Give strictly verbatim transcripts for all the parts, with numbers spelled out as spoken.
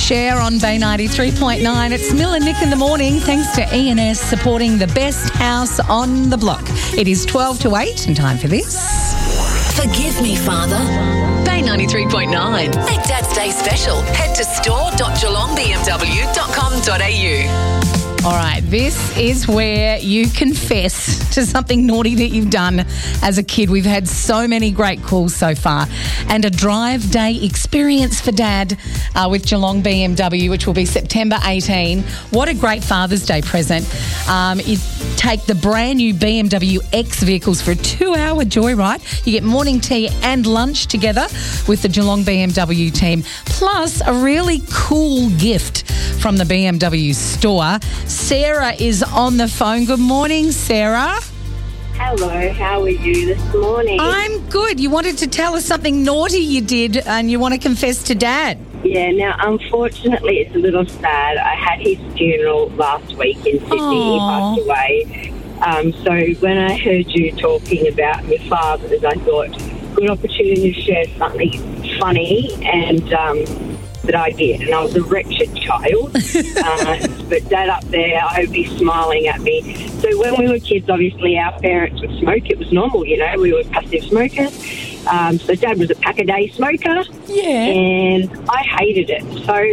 Share on Bay ninety-three point nine. It's Mill and Nick in the morning, thanks to E and S supporting the best house on the block. It is twelve to eight and time for this. Forgive me, Father. Bay ninety-three point nine. Make Dad's Day special. Head to store dot geelong b m w dot com dot a u. All right, this is where you confess to something naughty that you've done as a kid. We've had so many great calls so far. And a drive day experience for Dad uh, with Geelong B M W, which will be September eighteenth. What a great Father's Day present. Um, you take the brand new B M W X vehicles for a two-hour joyride. You get morning tea and lunch together with the Geelong B M W team, plus a really cool gift from the B M W store. Sarah is on the phone. Good morning, Sarah. Hello, how are you this morning? I'm good. You wanted to tell us something naughty you did and you want to confess to Dad. Yeah, now, unfortunately, it's a little sad. I had his funeral last week in Sydney. Aww. He passed away. Um, so when I heard you talking about your fathers, I thought, good opportunity to share something funny and... Um, that I did, and I was a wretched child. uh, but Dad up there, I hope he's smiling at me. So when we were kids, obviously our parents would smoke. It was normal, you know. We were passive smokers. Um, so Dad was a pack-a-day smoker. Yeah. And I hated it.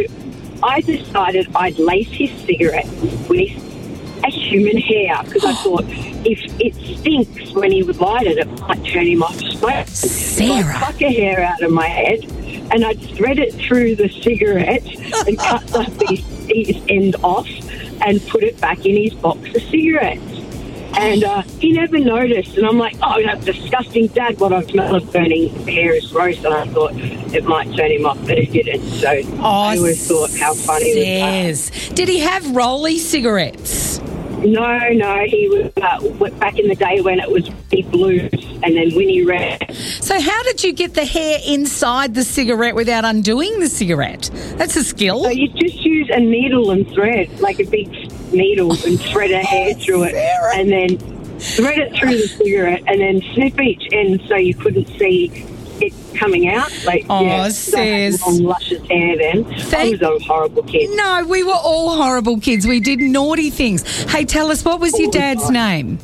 So I decided I'd lace his cigarette with a human hair because I thought if it stinks when he would light it, it might turn him off smoking. Sarah. So I'd pluck a hair out of my head and I'd thread it through the cigarette and cut the his end off and put it back in his box of cigarettes. And uh, he never noticed. And I'm like, oh, that's disgusting, Dad. What I smell of burning hair is gross. And I thought it might turn him off, but it didn't. So Oh, I always thought how funny was Says. Did he have Rolly cigarettes? that. No, no, he was uh, back in the day when it was Winnie Blues and then Winnie Red. So how did you get the hair inside the cigarette without undoing the cigarette? That's a skill. So you just use a needle and thread, like a big needle, and thread a hair through it, Sarah. and then thread it through the cigarette, and then snip each end so you couldn't see it coming out. Like, Oh, yeah, 'cause I had sis. long, luscious hair then. Thank- I was a horrible kid. No, we were all horrible kids. We did naughty things. Hey, tell us, what was your All the dad's time. name?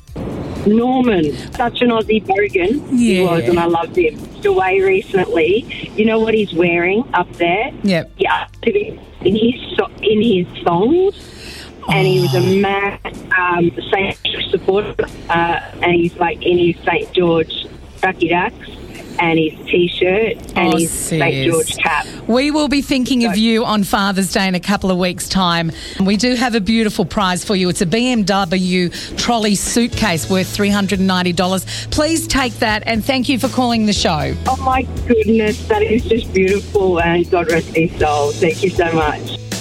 Norman, such an Aussie bogan he Yeah. was, and I loved him. He's away recently. You know what he's wearing up there? Yep. Yeah, in his so- in his songs, and he was a mad um, Saint supporter, uh, and he's like in his Saint George Ducky Ducks and his T-shirt and Oh, his Saint sis. George cap. We will be thinking of you on Father's Day in a couple of weeks' time. We do have a beautiful prize for you. It's a B M W trolley suitcase worth three hundred ninety dollars. Please take that, and thank you for calling the show. Oh my goodness, that is just beautiful, and God rest his soul. Thank you so much.